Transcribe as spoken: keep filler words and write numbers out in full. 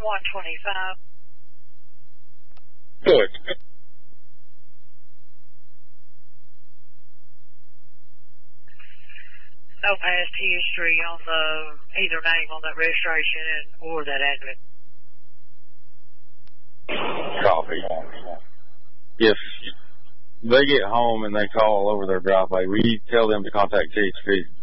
one twenty-five. Good. No past history on the either name on that registration and or that address. Copy. If they get home and they call over their driveway, we tell them to contact T H P.